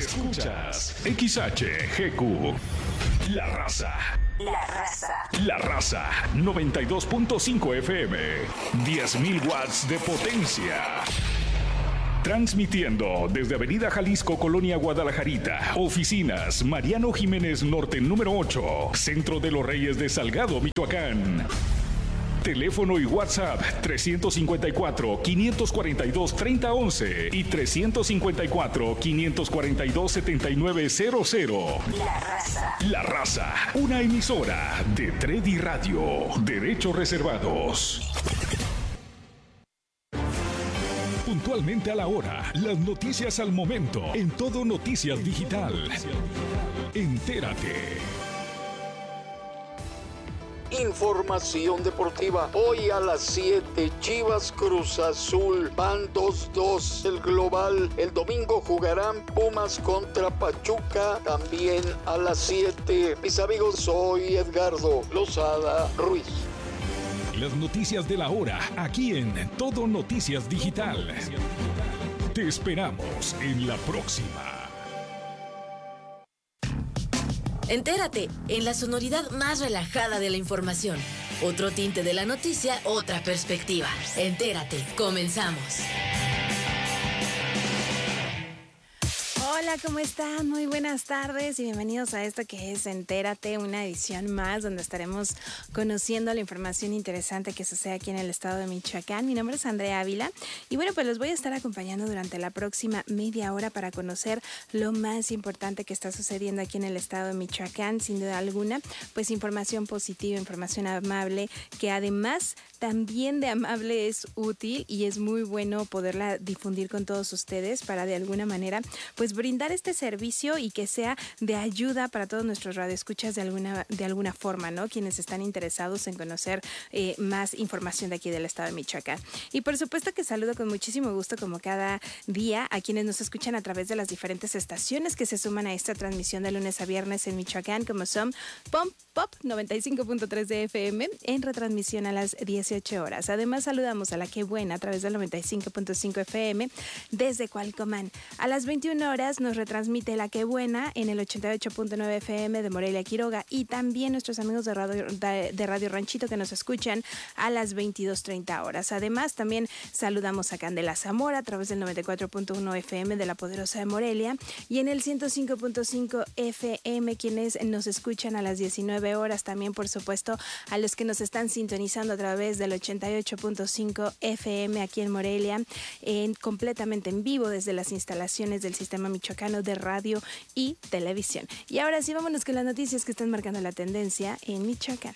Escuchas XHGQ. La Raza. La Raza. La Raza 92.5 FM. 10.000 watts de potencia. Transmitiendo desde Avenida Jalisco, Colonia Guadalajarita. Oficinas Mariano Jiménez Norte número 8. Centro de los Reyes de Salgado, Michoacán. Teléfono y WhatsApp 354-542-3011 y 354-542-7900. La Raza. La Raza, una emisora de Tredi Radio. Derechos reservados. Puntualmente a la hora, las noticias al momento, en Todo Noticias Digital. Entérate. Información deportiva. Hoy a las 7, Chivas Cruz Azul van 2-2 el global. El domingo jugarán Pumas contra Pachuca, también a las 7. Mis amigos, soy Edgardo Lozada Ruiz. Las noticias de la hora, aquí en Todo Noticias Digital. Te esperamos en la próxima. Entérate, en la sonoridad más relajada de la información. Otro tinte de la noticia, otra perspectiva. Entérate, comenzamos. Hola, ¿cómo están? Muy buenas tardes y bienvenidos a esto que es Entérate, una edición más donde estaremos conociendo la información interesante que sucede aquí en el estado de Michoacán. Mi nombre es Andrea Ávila y bueno, pues los voy a estar acompañando durante la próxima media hora para conocer lo más importante que está sucediendo aquí en el estado de Michoacán. Sin duda alguna, pues información positiva, información amable, que además también de amable es útil y es muy bueno poderla difundir con todos ustedes para de alguna manera pues brindar este servicio y que sea de ayuda para todos nuestros radioescuchas de alguna forma, ¿no? Quienes están interesados en conocer más información de aquí del estado de Michoacán. Y por supuesto que saludo con muchísimo gusto como cada día a quienes nos escuchan a través de las diferentes estaciones que se suman a esta transmisión de lunes a viernes en Michoacán, como son Pop 95.3 de FM en retransmisión a las 18 horas. Además saludamos a La Qué Buena a través del 95.5 FM desde Cualcomán. A las 21 horas nos retransmite La Qué Buena en el 88.9 FM de Morelia, Quiroga, y también nuestros amigos de Radio Ranchito que nos escuchan a las 22:30 horas. Además también saludamos a Candela Zamora a través del 94.1 FM de La Poderosa de Morelia y en el 105.5 FM quienes nos escuchan a las 19 horas. También por supuesto a los que nos están sintonizando a través del 88.5 FM aquí en Morelia, completamente en vivo desde las instalaciones del Sistema Michoacano de Radio y Televisión. Y ahora sí, vámonos con las noticias que están marcando la tendencia en Michoacán.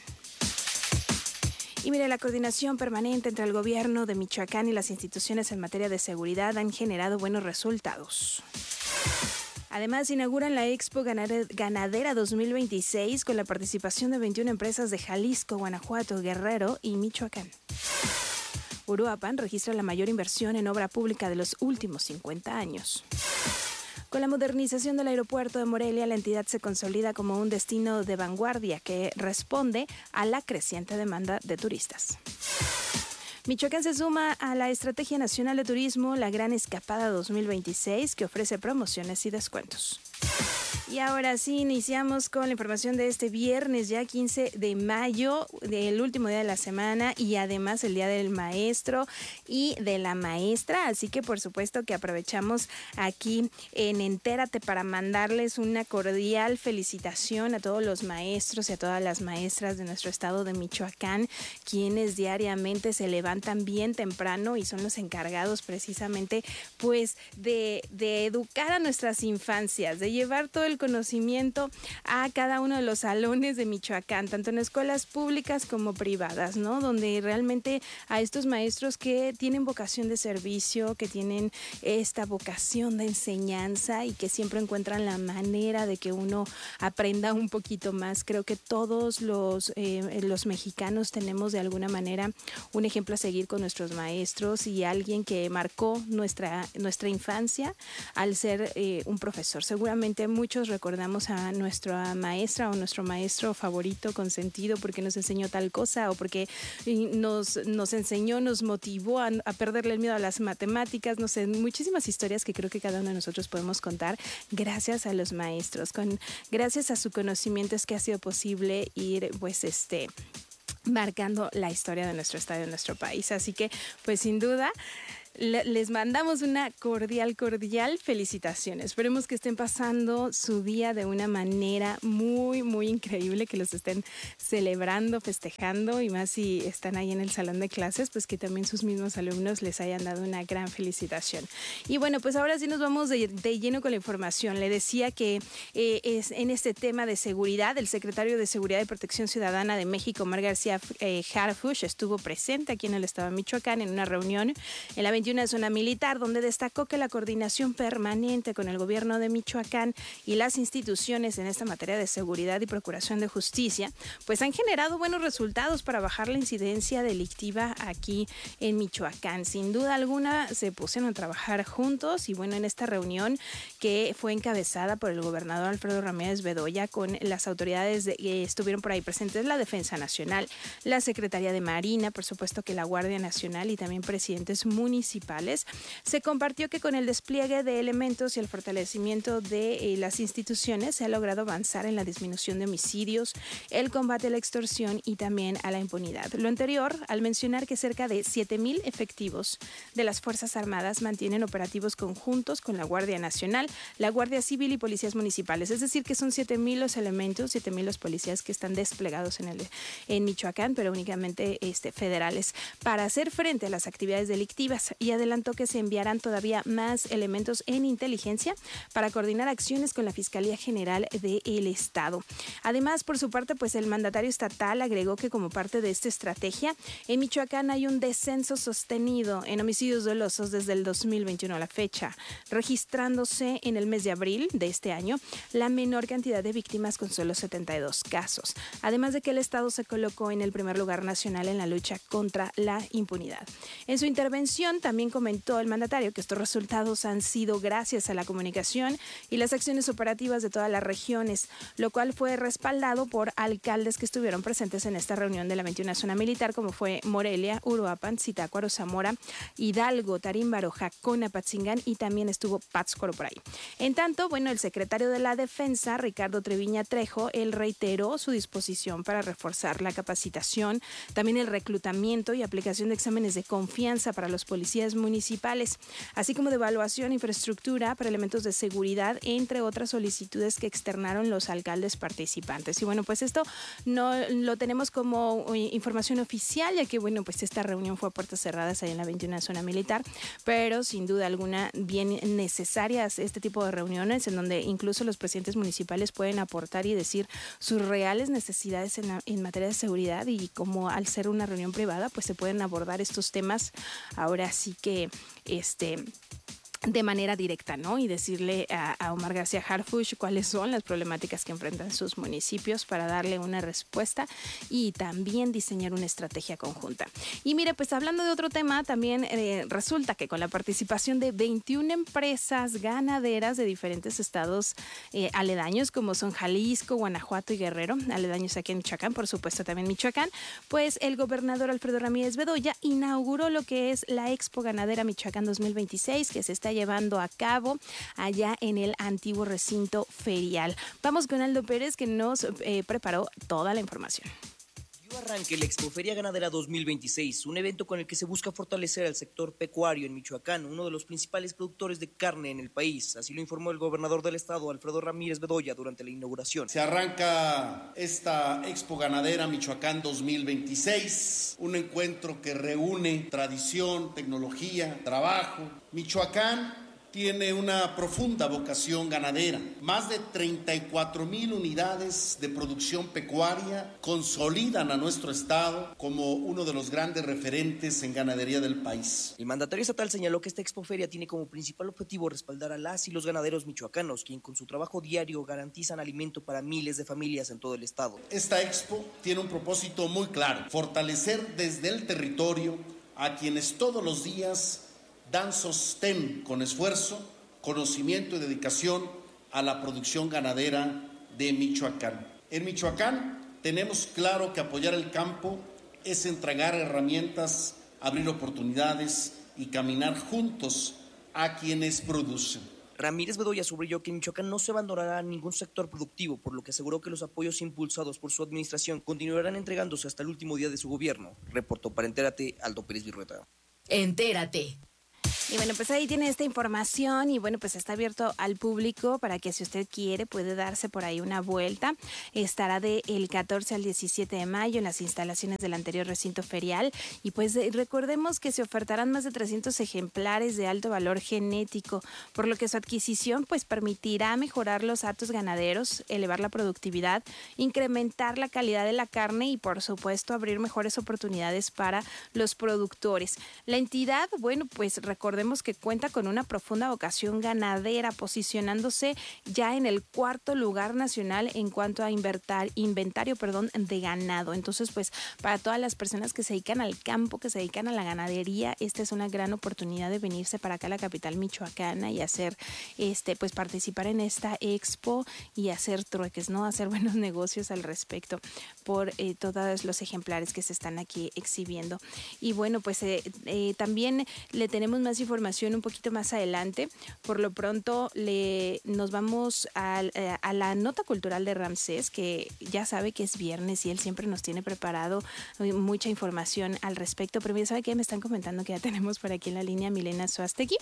Y mire, la coordinación permanente entre el gobierno de Michoacán y las instituciones en materia de seguridad han generado buenos resultados. Además, inauguran la Expo Ganadera 2026 con la participación de 21 empresas de Jalisco, Guanajuato, Guerrero y Michoacán. Uruapan registra la mayor inversión en obra pública de los últimos 50 años. Con la modernización del aeropuerto de Morelia, la entidad se consolida como un destino de vanguardia que responde a la creciente demanda de turistas. Michoacán se suma a la Estrategia Nacional de Turismo, la Gran Escapada 2026, que ofrece promociones y descuentos. Y ahora sí, iniciamos con la información de este viernes, ya 15 de mayo, el último día de la semana y además el Día del Maestro y de la Maestra. Así que por supuesto que aprovechamos aquí en Entérate para mandarles una cordial felicitación a todos los maestros y a todas las maestras de nuestro estado de Michoacán, quienes diariamente se levantan bien temprano y son los encargados precisamente pues de educar a nuestras infancias, de llevar todo el conocimiento a cada uno de los salones de Michoacán, tanto en escuelas públicas como privadas, ¿no? Donde realmente a estos maestros que tienen vocación de servicio, que tienen esta vocación de enseñanza y que siempre encuentran la manera de que uno aprenda un poquito más. Creo que todos los mexicanos tenemos de alguna manera un ejemplo a seguir con nuestros maestros y alguien que marcó nuestra infancia al ser un profesor. Seguramente muchos niños recordamos a nuestra maestra o nuestro maestro favorito consentido porque nos enseñó tal cosa o porque nos enseñó, nos motivó a perderle el miedo a las matemáticas, no sé, muchísimas historias que creo que cada uno de nosotros podemos contar gracias a los maestros, gracias a su conocimiento es que ha sido posible ir marcando la historia de nuestro estado y de nuestro país. Así que, pues sin duda, les mandamos una cordial felicitación. Esperemos que estén pasando su día de una manera muy, muy increíble, que los estén celebrando, festejando y más si están ahí en el salón de clases, pues que también sus mismos alumnos les hayan dado una gran felicitación. Y bueno, pues ahora sí nos vamos de lleno con la información. Le decía que es en este tema de seguridad, el secretario de Seguridad y Protección Ciudadana de México, Omar García Harfuch, estuvo presente aquí en el estado de Michoacán en una reunión en la 21 zona militar, donde destacó que la coordinación permanente con el gobierno de Michoacán y las instituciones en esta materia de seguridad y procuración de justicia, pues han generado buenos resultados para bajar la incidencia delictiva aquí en Michoacán. Sin duda alguna se pusieron a trabajar juntos y bueno, en esta reunión que fue encabezada por el gobernador Alfredo Ramírez Bedoya con las autoridades que estuvieron por ahí presentes, la Defensa Nacional, la Secretaría de Marina, por supuesto que la Guardia Nacional y también presidentes municipales, se compartió que con el despliegue de elementos y el fortalecimiento de las instituciones se ha logrado avanzar en la disminución de homicidios, el combate a la extorsión y también a la impunidad. Lo anterior al mencionar que cerca de 7,000 efectivos de las Fuerzas Armadas mantienen operativos conjuntos con la Guardia Nacional, la Guardia Civil y policías municipales. Es decir, que son 7,000 los elementos, 7,000 los policías que están desplegados en Michoacán, pero únicamente federales, para hacer frente a las actividades delictivas. Y adelantó que se enviarán todavía más elementos en inteligencia para coordinar acciones con la Fiscalía General del Estado. Además, por su parte, pues el mandatario estatal agregó que como parte de esta estrategia, en Michoacán hay un descenso sostenido en homicidios dolosos desde el 2021 a la fecha, registrándose en el mes de abril de este año la menor cantidad de víctimas con solo 72 casos. Además de que el Estado se colocó en el primer lugar nacional en la lucha contra la impunidad. En su intervención también comentó el mandatario que estos resultados han sido gracias a la comunicación y las acciones operativas de todas las regiones, lo cual fue respaldado por alcaldes que estuvieron presentes en esta reunión de la 21 zona militar, como fue Morelia, Uruapan, Zitácuaro, Zamora, Hidalgo, Tarímbaro, Jacón, Apatzingán y también estuvo Pátzcuaro por ahí. En tanto, bueno, el secretario de la Defensa, Ricardo Treviña Trejo, él reiteró su disposición para reforzar la capacitación, también el reclutamiento y aplicación de exámenes de confianza para los policías municipales, así como de evaluación, infraestructura para elementos de seguridad, entre otras solicitudes que externaron los alcaldes participantes. Y bueno, pues esto no lo tenemos como información oficial, ya que bueno, pues esta reunión fue a puertas cerradas ahí en la 21 zona militar, pero sin duda alguna bien necesarias este tipo de reuniones en donde incluso los presidentes municipales pueden aportar y decir sus reales necesidades en materia de seguridad, y como al ser una reunión privada, pues se pueden abordar estos temas ahora sí que de manera directa, ¿no? Y decirle a Omar García Harfuch cuáles son las problemáticas que enfrentan sus municipios para darle una respuesta y también diseñar una estrategia conjunta. Y mire, pues hablando de otro tema, también resulta que con la participación de 21 empresas ganaderas de diferentes estados aledaños, como son Jalisco, Guanajuato y Guerrero, aledaños aquí en Michoacán, por supuesto también Michoacán, pues el gobernador Alfredo Ramírez Bedoya inauguró lo que es la Expo Ganadera Michoacán 2026, que se está llevando a cabo allá en el antiguo recinto ferial. Vamos con Aldo Pérez, que nos preparó toda la información. Dio arranque la Expoferia Ganadera 2026, un evento con el que se busca fortalecer al sector pecuario en Michoacán, uno de los principales productores de carne en el país. Así lo informó el gobernador del estado, Alfredo Ramírez Bedoya, durante la inauguración. Se arranca esta Expo Ganadera Michoacán 2026, un encuentro que reúne tradición, tecnología, trabajo. Michoacán tiene una profunda vocación ganadera. Más de 34,000 unidades de producción pecuaria consolidan a nuestro estado como uno de los grandes referentes en ganadería del país. El mandatario estatal señaló que esta expoferia tiene como principal objetivo respaldar a las y los ganaderos michoacanos, quien con su trabajo diario garantizan alimento para miles de familias en todo el estado. Esta expo tiene un propósito muy claro: fortalecer desde el territorio a quienes todos los días dan sostén con esfuerzo, conocimiento y dedicación a la producción ganadera de Michoacán. En Michoacán tenemos claro que apoyar el campo es entregar herramientas, abrir oportunidades y caminar juntos a quienes producen. Ramírez Bedoya subrayó que en Michoacán no se abandonará ningún sector productivo, por lo que aseguró que los apoyos impulsados por su administración continuarán entregándose hasta el último día de su gobierno. Reportó para Entérate, Aldo Pérez Virrueta. Entérate. Y bueno, pues ahí tiene esta información y bueno, pues está abierto al público para que si usted quiere puede darse por ahí una vuelta. Estará del 14 al 17 de mayo en las instalaciones del anterior recinto ferial y pues recordemos que se ofertarán más de 300 ejemplares de alto valor genético, por lo que su adquisición pues permitirá mejorar los hatos ganaderos, elevar la productividad, incrementar la calidad de la carne y por supuesto abrir mejores oportunidades para los productores. La entidad, bueno, pues recordemos que cuenta con una profunda vocación ganadera, posicionándose ya en el 4º lugar nacional en cuanto a inventario de ganado. Entonces, pues para todas las personas que se dedican al campo, que se dedican a la ganadería, esta es una gran oportunidad de venirse para acá a la capital michoacana y hacer, pues participar en esta expo y hacer trueques, ¿no? Hacer buenos negocios al respecto por todos los ejemplares que se están aquí exhibiendo. Y bueno, pues también le tenemos más información un poquito más adelante. Por lo pronto nos vamos a la nota cultural de Ramsés, que ya sabe que es viernes y él siempre nos tiene preparado mucha información al respecto. Pero ya sabe que me están comentando que ya tenemos por aquí en la línea Milena Suástegui.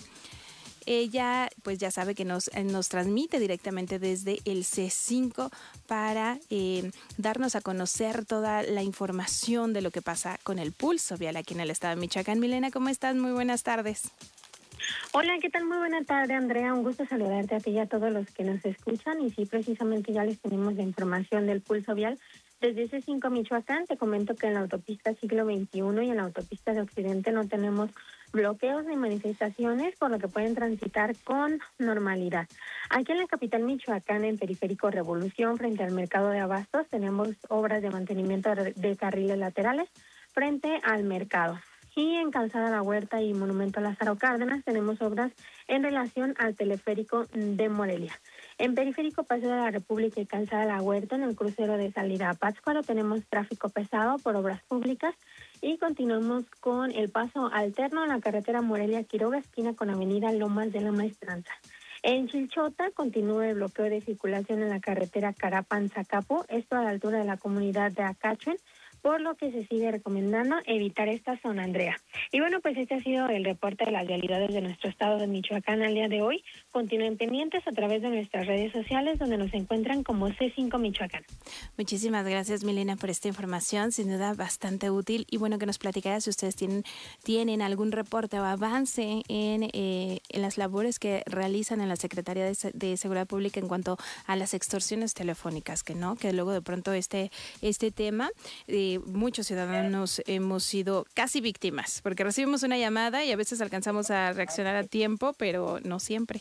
Ella pues ya sabe que nos transmite directamente desde el C5 para darnos a conocer toda la información de lo que pasa con el pulso vial aquí en el estado de Michoacán. Milena, ¿cómo estás? Muy buenas tardes. Hola, ¿qué tal? Muy buena tarde, Andrea. Un gusto saludarte a ti y a todos los que nos escuchan. Y sí, precisamente ya les tenemos la información del pulso vial. Desde C5 Michoacán, te comento que en la autopista Siglo XXI y en la autopista de Occidente no tenemos bloqueos ni manifestaciones, por lo que pueden transitar con normalidad. Aquí en la capital Michoacán, en Periférico Revolución, frente al mercado de abastos, tenemos obras de mantenimiento de carriles laterales frente al mercado. Y en Calzada La Huerta y Monumento Lázaro Cárdenas tenemos obras en relación al teleférico de Morelia. En Periférico Paseo de la República y Calzada La Huerta, en el crucero de salida a Pátzcuaro, tenemos tráfico pesado por obras públicas y continuamos con el paso alterno en la carretera Morelia-Quiroga, esquina con avenida Lomas de la Maestranza. En Chilchota continúa el bloqueo de circulación en la carretera Carapan-Zacapu, esto a la altura de la comunidad de Acachuen, por lo que se sigue recomendando evitar esta zona, Andrea. Y bueno, pues este ha sido el reporte de las realidades de nuestro estado de Michoacán al día de hoy. Continúen pendientes a través de nuestras redes sociales, donde nos encuentran como C5 Michoacán. Muchísimas gracias, Milena, por esta información, sin duda bastante útil. Y bueno, que nos platicara si ustedes tienen algún reporte o avance en las labores que realizan en la Secretaría de Seguridad Pública en cuanto a las extorsiones telefónicas, que luego de pronto este tema muchos ciudadanos hemos sido casi víctimas, porque recibimos una llamada y a veces alcanzamos a reaccionar a tiempo, pero no siempre.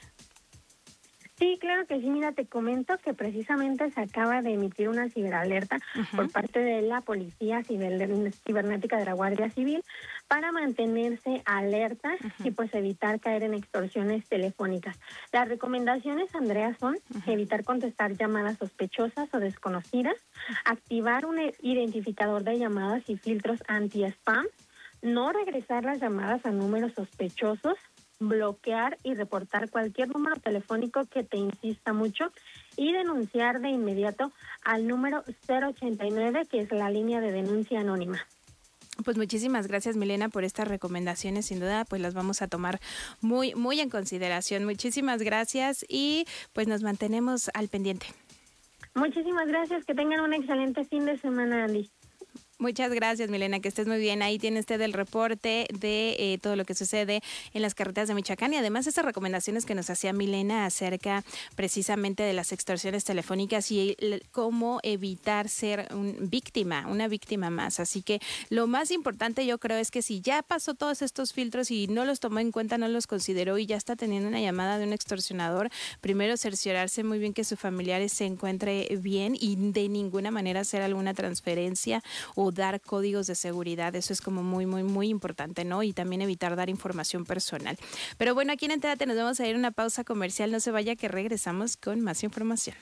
Sí, claro que sí. Mira, te comento que precisamente se acaba de emitir una ciberalerta por parte de la Policía Cibernética de la Guardia Civil para mantenerse alerta y pues evitar caer en extorsiones telefónicas. Las recomendaciones, Andrea, son evitar contestar llamadas sospechosas o desconocidas, activar un identificador de llamadas y filtros anti-spam, no regresar las llamadas a números sospechosos, bloquear y reportar cualquier número telefónico que te insista mucho y denunciar de inmediato al número 089, que es la línea de denuncia anónima. Pues muchísimas gracias, Milena, por estas recomendaciones. Sin duda, pues las vamos a tomar muy, muy en consideración. Muchísimas gracias y pues nos mantenemos al pendiente. Muchísimas gracias. Que tengan un excelente fin de semana, Andy. Muchas gracias, Milena, que estés muy bien. Ahí tiene usted el reporte de todo lo que sucede en las carreteras de Michoacán y además esas recomendaciones que nos hacía Milena acerca precisamente de las extorsiones telefónicas y cómo evitar ser una víctima más. Así que lo más importante yo creo es que si ya pasó todos estos filtros y no los tomó en cuenta, no los consideró y ya está teniendo una llamada de un extorsionador, primero cerciorarse muy bien que su familiar se encuentre bien y de ninguna manera hacer alguna transferencia o o dar códigos de seguridad. Eso es como muy, muy, muy importante, ¿no? Y también evitar dar información personal. Pero bueno, aquí en Entérate nos vamos a ir a una pausa comercial. No se vaya, que regresamos con más información.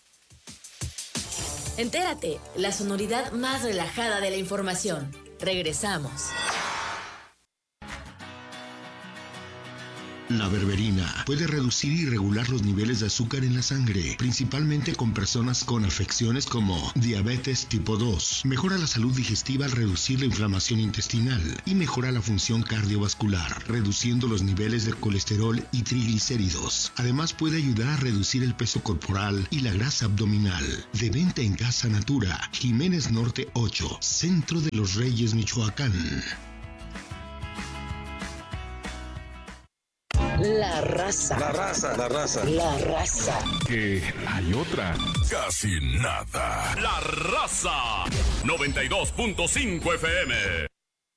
Entérate, la sonoridad más relajada de la información. Regresamos. La berberina puede reducir y regular los niveles de azúcar en la sangre, principalmente con personas con afecciones como diabetes tipo 2. Mejora la salud digestiva al reducir la inflamación intestinal y mejora la función cardiovascular, reduciendo los niveles de colesterol y triglicéridos. Además, puede ayudar a reducir el peso corporal y la grasa abdominal. De venta en Casa Natura, Jiménez Norte 8, Centro de los Reyes, Michoacán. La raza. La raza. La raza. La raza. Que hay otra. Casi nada. La raza. 92.5 FM.